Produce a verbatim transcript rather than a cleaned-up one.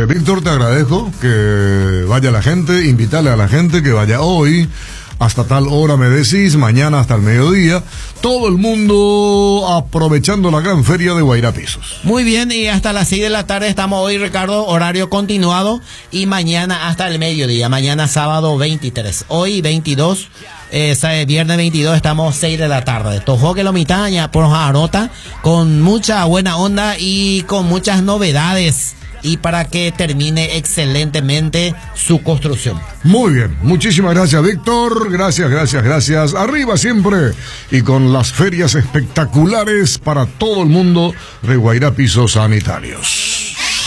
Víctor, te agradezco que vaya la gente, invítale a la gente que vaya hoy, hasta tal hora me decís, mañana hasta el mediodía, todo el mundo aprovechando la gran feria de Guairá Pisos. Muy bien, y hasta las seis de la tarde estamos hoy, Ricardo, horario continuado, y mañana hasta el mediodía, mañana sábado veintitrés, hoy veintidós, eh, viernes veintidós estamos seis de la tarde. Tojo que lo mitaña por Jarota, con mucha buena onda y con muchas novedades, y para que termine excelentemente su construcción. Muy bien, muchísimas gracias, Víctor, gracias, gracias, gracias, arriba siempre, y con las ferias espectaculares para todo el mundo de Guairá Pisos Sanitarios.